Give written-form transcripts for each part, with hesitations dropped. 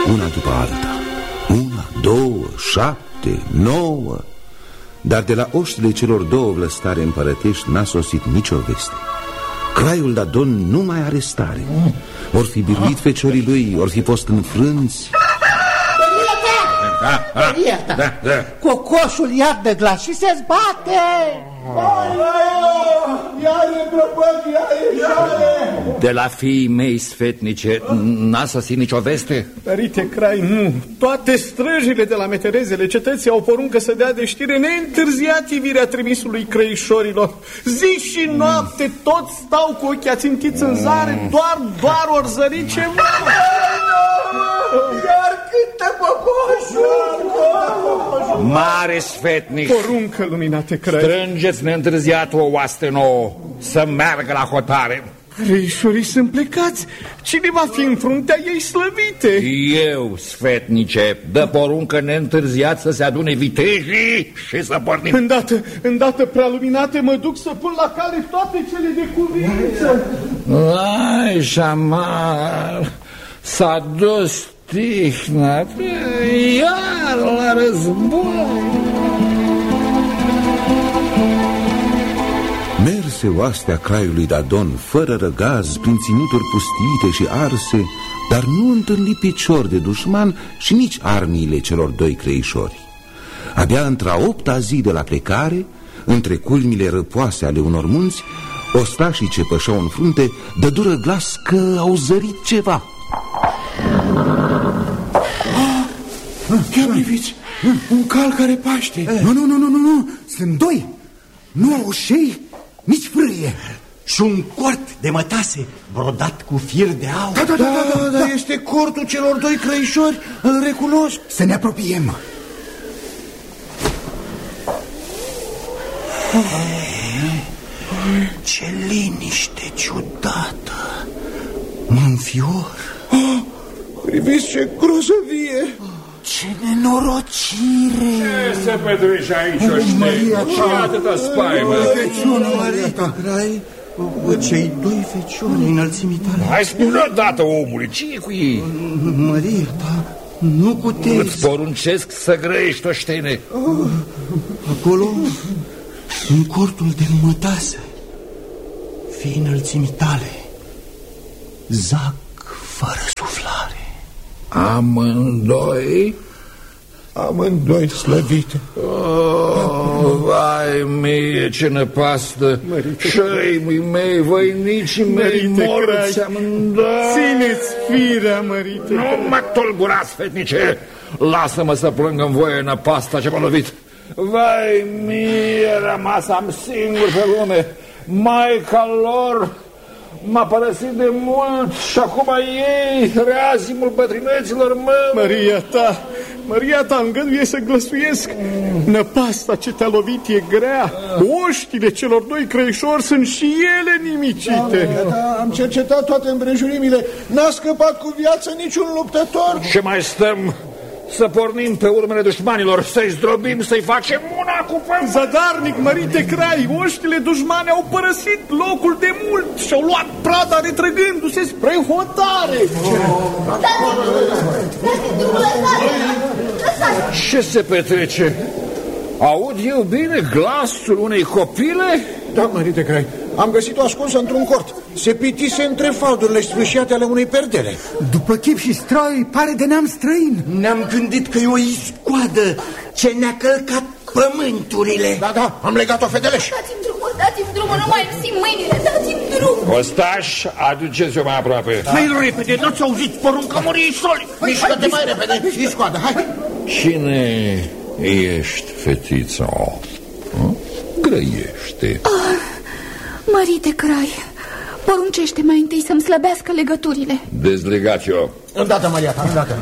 una după alta. 1, 2, 7, 9. Dar de la oștile celor două vlăstare împărătești n-a sosit nicio veste. Craiul Dadon nu mai are stare. Or fi biruit feciorii lui, or fi fost înfrânți. Cocoșul iar de glas și se zbate. De la fiii mei sfetnice n-a sosit nicio veste? Părinte Crai, nu. Toate străjile de la meterezele cetății au poruncă să dea de știre neîntârziat ivirea trimisului crăișorilor. Zi și noapte toți stau cu ochii ațintiți în zare, doar ori zări ceva. Iar cântă cocoșul! Mare sfetnic! Poruncă, luminate Crai! Strângeți neîntârziat o oaste nouă să meargă la hotare. Crăișorii sunt plecați. Cine va fi în fruntea ei slăvite? Eu, sfetnice, dă poruncă neîntârziat să se adune vitejii și să pornim. Îndată, prea luminate, mă duc să pun la cale toate cele de cuvință. Ai, Șamar, s-a dus tihna, iar la război. Merse oastea craiului Dadon fără răgaz, prin ținuturi pustiite și arse, dar nu întâlni picior de dușman și nici armiile celor doi creișori. Abia într-a 8-a zi de la plecare, între culmile răpoase ale unor munți, ostașii ce pășeau în frunte dădură glas că au zărit ceva. Ia priviți, un cal care paște. Nu, sunt doi. Nu au șei, nici frâie. Și un cort de mătase brodat cu fir de aur. Da, este cortul celor doi crăișori, îl recunosc. Să ne apropiem. Ce liniște ciudată. Mă înfior. Priviți ce grozăvie. Ce nenorocire! Ce se petrece aici, oștei? Ce atâta spaimă? Feciună, Marita Crai, cei doi feciuni înălțimii tale. Hai, spune odată, omule, ce e cu ei? Marita, nu puteți. Îți poruncesc să grăiești, oștene. Acolo, în cortul de mătase, fii înălțimii tale, zac fără suflare. Amândoi? Amândoi slăvite. Vai mie, ce năpastă! Șăimii mei, voinicii mei, morți amândoi! Țineți firea, mărite! Nu mă tulburați, fetnice! Lasă-mă să plâng în voie năpasta ce m-a lovit! Vai mie, rămas am singur pe lume! Maica lor m-a părăsit de mult și acum ei, reazimul bătrâneților măi! Maria ta, îngăduie să glăsuiesc. Năpasta ce te-a lovit e grea. Oștile celor doi crăișori sunt și ele nimicite. Da, am cercetat toate împrejurimile. N-a scăpat cu viață niciun luptător. Ce mai stăm? Să pornim pe urmele dușmanilor, să-i zdrobim, să-i facem una cu pământ. Zadarnic, mărite Crai, oștile dușmane au părăsit locul de mult și au luat prada retrăgându-se spre hotare. Ce se petrece? Aud eu bine glasul unei copile? Da, mărite Crai, am găsit-o ascunsă într-un cort. Se pitise între faldurile sfâșiate ale unei perdele. După chip și stroi, pare de neam străin. Ne-am gândit că e o iscoadă ce ne-a călcat pământurile. Da, am legat-o feteleș. Dați-mi drumul, nu mai simt mâinile, dați-mi drumul. Ostaș, aduceți-o mai aproape. Mai repede, nu-ți auziți porunca Măriei Soli. Mișcă-te mai repede, iscoadă, hai. Cine ești, fetiță? Grăiește. Mărite Crai, poruncește mai întâi să-mi slăbească legăturile. Dezlegați-o. Îndată, Maria ta, îndată.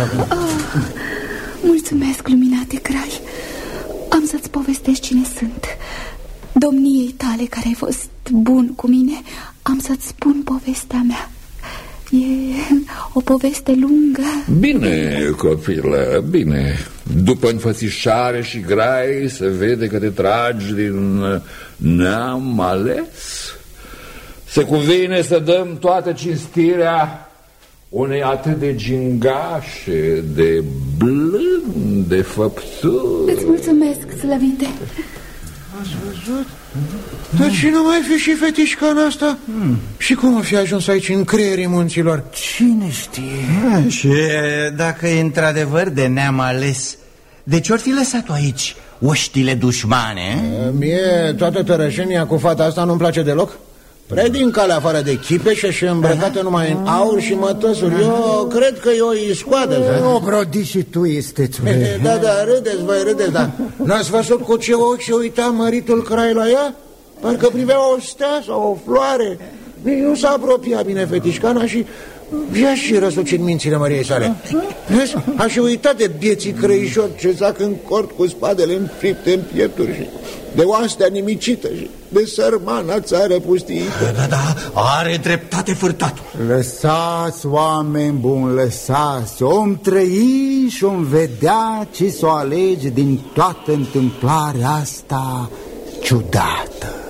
Mulțumesc, luminate Crai. Am să-ți povestesc cine sunt. Domniei tale care ai fost bun cu mine, am să-ți spun povestea mea. E o poveste lungă. Bine, copilă, bine. După înfățișare și grai se vede că te tragi din neam ales. Se cuvine să dăm toată cinstirea unei atât de gingașe, de blânde făpturi. Îți mulțumesc, slăvite. Ați văzut? Dar cine mai fi și fetișcana asta? Și cum o fi ajuns aici în creierii munților? Cine știe? Și dacă e într-adevăr de neam ales, de ce ori fi lăsat-o aici oștile dușmane? Mie toată tărășenia cu fata asta nu-mi place deloc. Prea din calea afară de chipeșă și îmbrăcată numai în aur și mătăsuri. Eu cred că e o iscoadă. O brodi și tu esteți. Da, râdeți, voi râdeți, da. N-ați văzut cu ce ochi și uita măritul Crai la ea? Parcă privea o stea sau o floare. Nu s-a apropiat bine fetișcana și i-a și răsucit mințile măriei sale. Vezi? A și uitat de bieții crăișori ce zac în cort cu spadele înfripte în piepturi și de oastea nimicită și de sărmana țară pustiită. Da, are dreptate fârtatul. Lăsați, oameni buni, lăsați. Om trăi și om vedea ce s-o alege din toată întâmplarea asta ciudată.